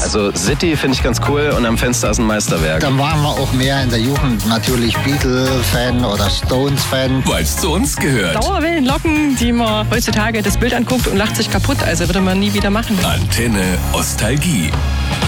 Also City finde ich ganz cool und am Fenster ist ein Meisterwerk. Dann waren wir auch mehr in der Jugend natürlich Beatle-Fan oder Stones-Fan. Weil es zu uns gehört. Dauerwellenlocken, die man heutzutage das Bild anguckt und lacht sich kaputt. Also würde man nie wieder machen. Antenne Ostalgie.